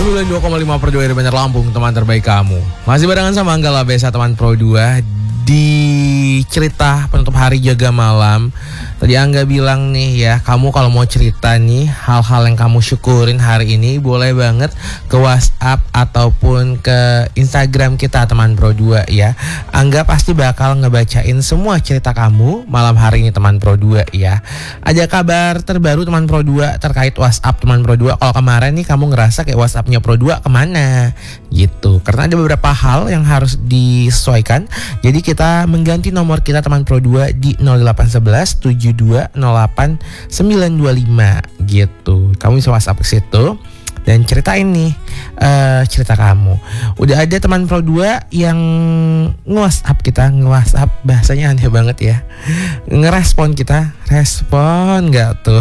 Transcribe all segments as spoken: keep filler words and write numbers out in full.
sembilan puluh dua koma lima per dua dari Bandar Lampung, teman terbaik kamu. Masih barengan sama Angga Labesa, teman Pro dua di cerita penutup hari jaga malam. Tadi Angga bilang nih ya, kamu kalau mau cerita nih hal-hal yang kamu syukurin hari ini, boleh banget ke WhatsApp ataupun ke Instagram kita teman Pro dua ya. Angga pasti bakal ngebacain semua cerita kamu malam hari ini teman Pro dua ya. Ada kabar terbaru teman Pro dua terkait WhatsApp teman Pro dua. Kalau kemarin nih kamu ngerasa kayak WhatsAppnya Pro dua kemana gitu, karena ada beberapa hal yang harus disesuaikan. Jadi kita mengganti nomor kita teman Pro dua di nol delapan satu satu tujuh dua nol delapan sembilan dua lima gitu. Kamu bisa WhatsApp ke situ dan ceritain nih uh, cerita kamu. Udah ada teman Pro dua yang nge-WhatsApp kita, nge-WhatsApp bahasanya aneh banget ya. Ngerespon kita, respon gak tuh?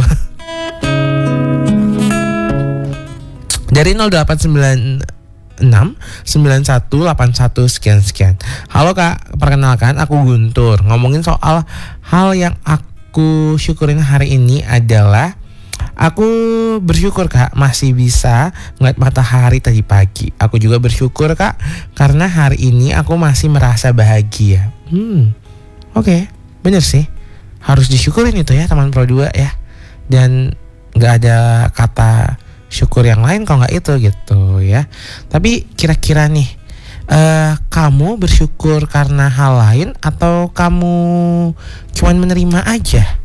Dari nol delapan sembilan enam sembilan satu delapan satu sekian sekian. Halo Kak, perkenalkan aku Guntur. Ngomongin soal hal yang aku syukurin hari ini adalah aku bersyukur Kak masih bisa ngeliat matahari tadi pagi. Aku juga bersyukur Kak karena hari ini aku masih merasa bahagia. Hmm, oke, okay, bener sih. Harus disyukurin itu ya teman Pro dua ya. Dan gak ada kata syukur yang lain kalau nggak itu gitu ya. Tapi kira-kira nih uh, kamu bersyukur karena hal lain atau kamu cuman menerima aja?